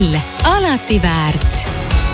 alati väärt.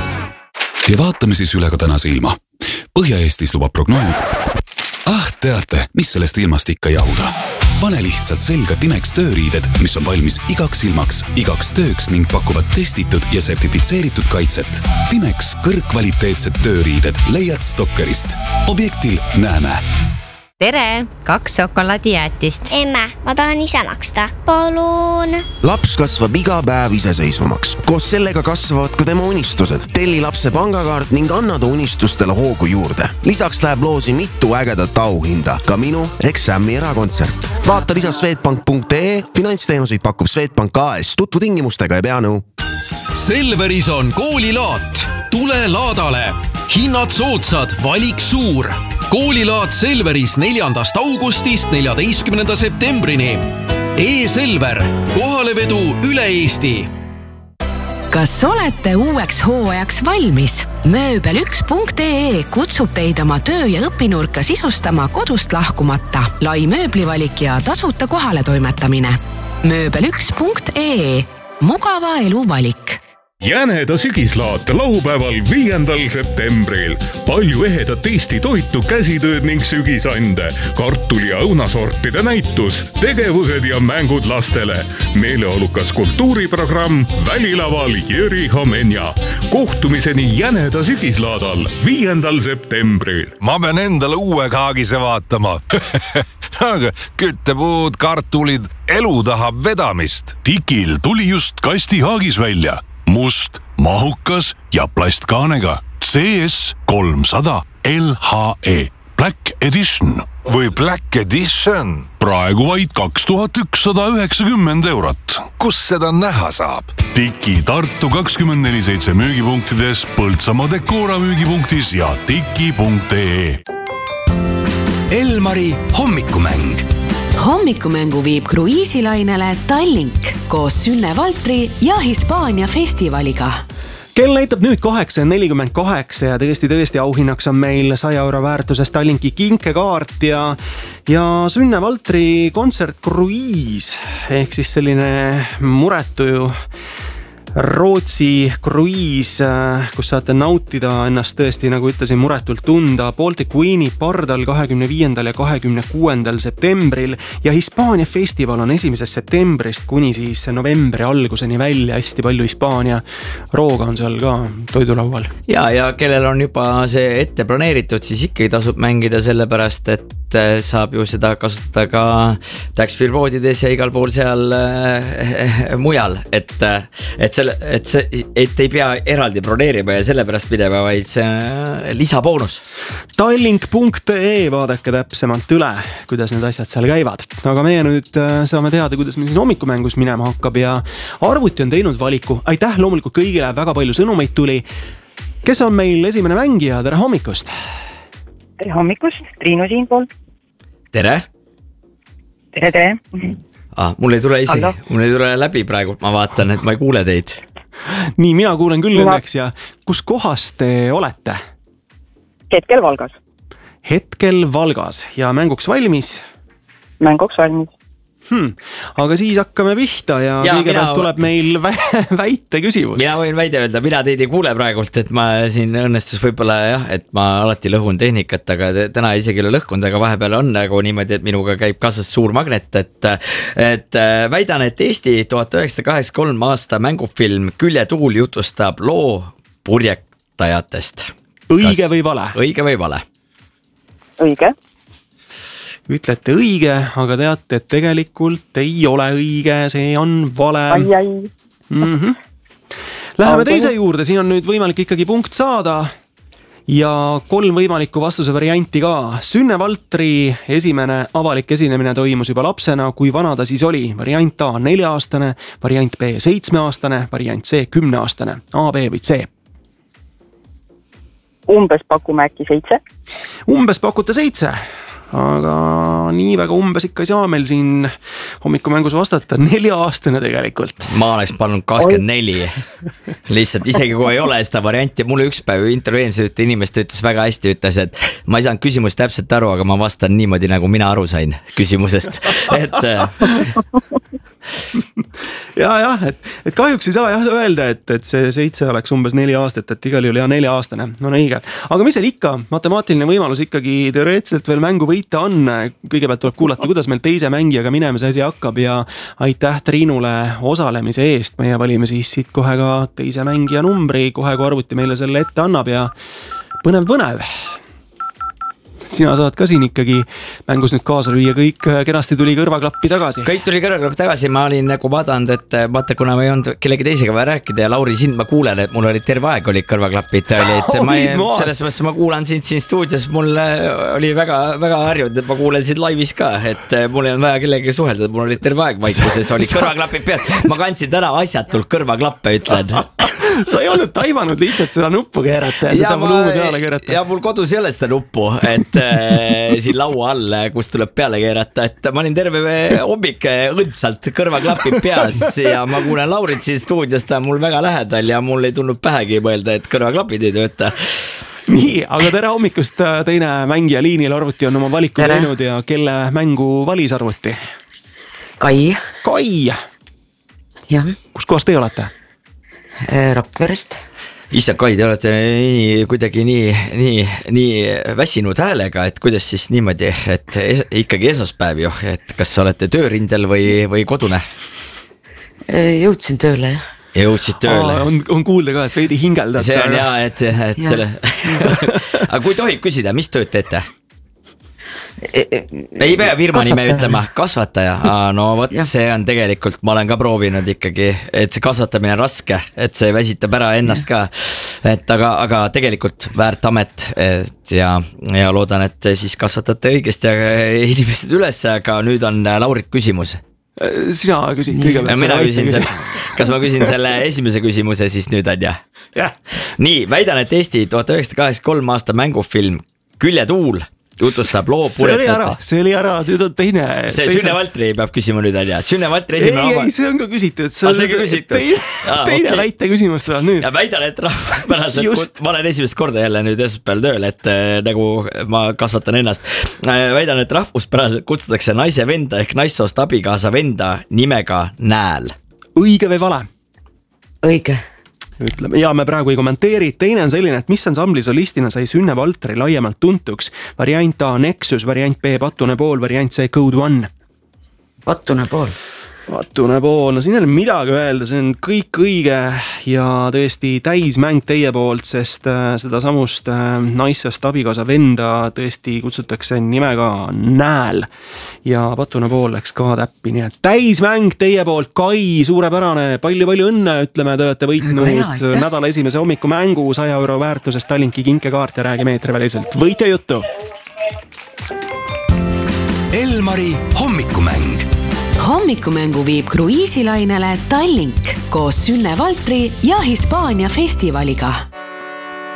Ja vaatame siis üle ka tänase ilma. Põhja-Eestis lubab prognoos. Teate, mis sellest ilmast ikka jahuda. Pane lihtsalt selga Timex tööriided, mis on valmis igaks ilmaks, igaks tööks ning pakuvad testitud ja sertifitseeritud kaitset. Timex kõrgkvaliteetsed tööriided leiad Stokkerist. Objektil näeme. Tere, 2 šokolaadijäätist. Emme, ma tahan ise maksta. Palun. Laps kasvab iga päev iseseisvamaks. Koos sellega kasvavad ka tema unistused. Telli lapse pangakaart ning anna ta unistustele hoogu juurde. Lisaks läheb loosi mitu ägedat auhinda. Ka minu Exami erakontsert. Vaata lisa Swedbank.ee. Finantsteenuseid pakub Swedbank AS. Tutvu tingimustega ja pea nõu. Selveris on koolilaat. Tule laadale. Hinnad soodsad, valik suur. Koolilaat Selveris 4. augustist 14. septembrini. E-Selver, kohalevedu üle Eesti. Kas olete uueks hooajaks valmis? Mööbel1.ee kutsub teid oma töö- ja õpinurka sisustama kodust lahkumata. Lai mööblivalik ja tasuta kohale toimetamine. Mööbel1.ee. Mugava elu valik. Jäneda sügislaat laupäeval 5. septembril. Palju ehedat Eesti toitu, käsitööd ning sügisande, kartuli- ja õunasortide näitus, tegevused ja mängud lastele. Meeleolukas kultuuriprogramm Välilaval Jüri Homenja. Kohtumiseni Jäneda sügislaadal 5. septembril. Ma pean endale uue kaagise vaatama. Aga küttepuud, kartulid, elu tahab vedamist. Tikil tuli just kastihaagis välja. Must, mahukas ja plastkaanega. CS 300 LHE Black Edition. Või Black Edition. Praegu vaid 2190 eurot. Kus seda näha saab? Tiki Tartu 24/7 müügipunktides, Põltsamaa Decora müügipunktis ja tiki.ee. Elmari hommikumäng. Hommikumängu viib kruiisilainele Tallink koos Sünne Valtri ja Hispaania festivaliga. Kell näitab nüüd 8:48 ja tõesti auhinnaks on meil 100 euro väärtuses Tallinki kinkekaart ja Sünne Valtri kontsertkruiis ehk siis selline muretu Rootsi kruiis, kus saate nautida ennast tõesti, nagu ütlesin, muretult tunda Baltic Queen'i pardal 25. ja 26. septembril ja Hispaania festival on 1. septembrist kuni siis novembri alguseni välja. Hästi palju Hispaania rooga on seal ka toidulaual. Ja kellel on juba see ette planeeritud, siis ikkagi tasub mängida sellepärast, et saab ju seda kasutada ka tax-free poodides ja igal pool seal mujal, et ei pea eraldi broneerima ja sellepärast pidema, vaid see lisaboonus. Tallink.ee, vaadake täpsemalt üle, kuidas need asjad seal käivad. Aga meie nüüd saame teada, kuidas meil siin hommikumängus minema hakkab ja arvuti on teinud valiku. Aitäh loomulikult kõigile, väga palju sõnumeid tuli. Kes on meil esimene mängija? Tere hommikust! Tere hommikust, Triinu siinpool. Tere! Tere! Mul ei tule läbi praegu, ma vaatan, et ma ei kuule teid. Nii, mina kuulen küll õnneks ja kus kohas te olete? Hetkel Valgas. Hetkel Valgas ja mänguks valmis? Mänguks valmis. Aga siis hakkame pihta ja kõigepealt tuleb meil väite küsimus. Mina võin väide öelda, mina teid ei kuule praegult, et ma siin õnnestus võib-olla et ma alati lõhun tehnikat, aga täna isegi ei ole lõhkunud, aga vahepeal on nagu niimoodi, et minuga käib kaasas suur magnet, et väidan, et Eesti 1983 aasta mängufilm Küljetuul jutustab loo purjetajatest. Õige või vale? Õige või vale? Õige. Ütlete õige, aga teate, et tegelikult ei ole õige, see on vale. Läheme teise juurde, siin on nüüd võimalik ikkagi punkt saada ja 3 võimalikku vastuse varianti ka. Sünne Valtri esimene avalik esinemine toimus juba lapsena, kui vana ta siis oli? Variant A 4-aastane, variant B 7-aastane, variant C 10-aastane. A, B või C? Umbes pakume äkki 7. Umbes pakute 7. Aga nii väga umbes ikka ei saa meil siin hommikumängus vastata. 4-aastane tegelikult. Ma oleks pannud 24. Lihtsalt isegi kui ei ole seda varianti. Mulle üks päev intervjueerimise inimest ütles väga hästi, ütles, et ma ei saanud küsimust täpselt aru, aga ma vastan niimoodi, nagu mina aru sain küsimusest. et kahjuks ei saa jah öelda, et see 7 oleks umbes 4 aastat, et igal juhul 4-aastane, no õige. Aga mis seal ikka, matemaatiline võimalus ikkagi teoreetiliselt veel mängu võita on. Kõigepealt tuleb kuulata, kuidas meil teise mängijaga minemise asi hakkab ja aitäh Triinule osalemise eest. Meie valime siis siit kohe ka teise mängija numbri, kohe kui arvuti meile selle ette annab ja põnev. Sina saad ka siin ikkagi mängus nüüd kaasa lüüa, kõik kenasti tuli kõrvaklappi tagasi. Kõik tuli kõrvaklappi tagasi, ma olin nagu vaadanud, et vaata, kuna ma ei olnud kellegi teisega vaja rääkida ja Lauri, sind ma kuulen, et mul oli terve aeg olid kõrvaklapid. Selles mõttes ma kuulan sind siin stuudios, mul oli väga harjunud, et ma kuulen sind laivis ka, et mul ei olnud vaja kellegagi suhelda, mul oli terve aeg vaikuses, oli kõrvaklapid peas. Ma kandsin täna asjatult kõrvaklappe, ütlen. Sa ei olnud taivanud lihtsalt seda nuppu keerata ja seda voluumi peale keerata. Ja mul kodus ei ole seda nuppu, et siin laua all, kus tuleb peale keerata, et ma olin terve hommik õndsalt kõrvaklapid peas ja ma kuulen Laurit siin stuudios, ta on mul väga lähedal ja mul ei tulnud pähegi mõelda, et kõrvaklapid ei tööta. Nii, aga tere hommikust, teine mängija liinil, arvuti on oma valiku teinud ja kelle mängu valis arvuti? Kai. Jah. Kus kohas teie olete? Rakverest. Issa Kai, te olete kuidagi nii väsinud häälega, et kuidas siis niimoodi, et ikkagi esmaspäev ju, et kas olete töörindel või kodune? Jõudsin tööle, jah. Jõudsid tööle. On kuulda ka, et veidi hingeldad. See on jah, et selle... Aga kui tohib küsida, mis tööd teete? Ei pea firma nime ütlema, kasvataja. No võt, see on tegelikult, ma olen ka proovinud ikkagi, et see kasvatamine on raske, et see väsitab ära ennast ka. Et aga tegelikult väärt amet ja loodan, et siis kasvatate õigesti inimesed üles, aga nüüd on Laurit küsimus. Sina küsid kõigepealt. Mina küsin kas ma küsin selle esimese küsimuse siis nüüd on jah? Nii, väidan, et Eesti 1983 aasta mängufilm Küljetuul jutustab loo puretutest. See oli ära, nüüd on teine. See Sünne Valtri peab küsima nüüd on jah. Sünne Valtri esimene ei, see on ka küsitud. Teine väite küsimust veel nüüd. Ja väidan, et rahvuspäraselt, ma olen esimest korda jälle nüüd esmaspäeval tööl, et nagu ma kasvatan ennast. Väidan, et rahvuspäraselt kutsutakse naise venda ehk naissoost abikaasa venda nimega Nääl. Õige või vale? Õige. Ütleme, ja me praegu ei kommenteeri. Teine on selline, et mis ansambli solistina sai Sünne Valtri laiemalt tuntuks? Variant A Nexus, variant B Patune pool, variant C Code One. Patune pool. No siin ei ole midagi öelda, see on kõik õige ja tõesti täismäng teie poolt, sest seda samust naissoost abikaasa venda tõesti kutsutakse nimega Nääl ja Patune pool läks ka täppi, nii et täismäng teie poolt, Kai, suurepärane, palju õnne, ütleme, te olete võitnud nädala esimese hommiku mängu 100 euro väärtusest Tallinki kinkekaart ja räägime eetriväliselt võitja juttu. Elmari hommikumäng. Hommikumängu viib kruiisilainele Tallink koos Sünne Valtri ja Hispaania festivaliga.